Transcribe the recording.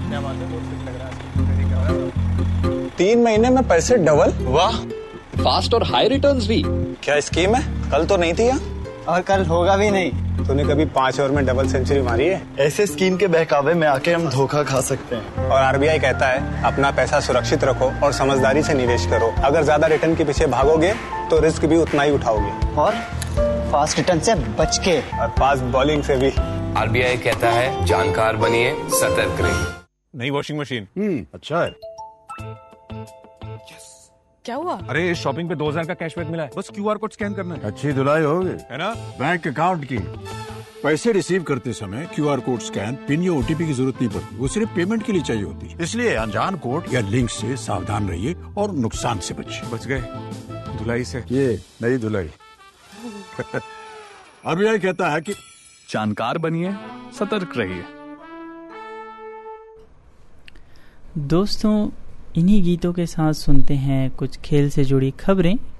क्या बात है, बहुत फिट लग रहा है। 3 महीने में पैसे डबल? वाह, फास्ट और हाई रिटर्न्स भी। क्या स्कीम है? कल तो नहीं थी यहाँ, और कल होगा भी नहीं। तूने कभी 5 ओवर में डबल सेंचुरी मारी है? ऐसे स्कीम के बहकावे में आके हम धोखा खा सकते हैं। और आरबीआई कहता है अपना पैसा सुरक्षित रखो और समझदारी से निवेश करो। अगर ज्यादा रिटर्न के पीछे भागोगे तो रिस्क भी उतना ही उठाओगे। और फास्ट रिटर्न से बच के, और फास्ट बॉलिंग से भी। आरबीआई कहता है जानकार बनिए, सतर्क रहिए। नई वॉशिंग मशीन। अच्छा है। क्या हुआ? अरे शॉपिंग पे 2000 का कैशबैक मिला है, बस क्यूआर कोड स्कैन करना है। अच्छी धुलाई होगी है ना? बैंक अकाउंट की। पैसे रिसीव करते समय क्यूआर कोड स्कैन, पिन या ओटीपी की जरूरत नहीं पड़ती। वो सिर्फ पेमेंट के लिए चाहिए होती है। इसलिए अनजान कोड या लिंक से सावधान रहिए और नुकसान से बचिए। बच गए धुलाई से। ये नई धुलाई। आरबीआई कहता है कि जानकार बनिए, सतर्क रहिए। दोस्तों, इन्हीं गीतों के साथ सुनते हैं कुछ खेल से जुड़ी खबरें।